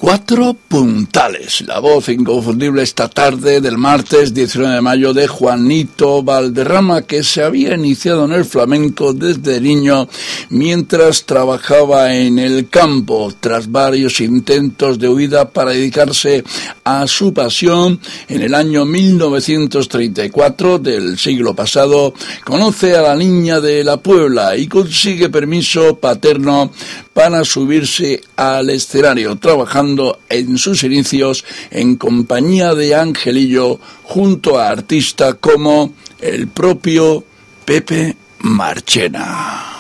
Cuatro puntales, la voz inconfundible esta tarde del martes 19 de mayo de Juanito Valderrama, que se había iniciado en el flamenco desde niño mientras trabajaba en el campo. Tras varios intentos de huida para dedicarse a su pasión, en el año 1934 del siglo pasado, conoce a la niña de la Puebla y consigue permiso paterno para subirse al escenario, trabajando en sus inicios en compañía de Angelillo junto a artistas como el propio Pepe Marchena.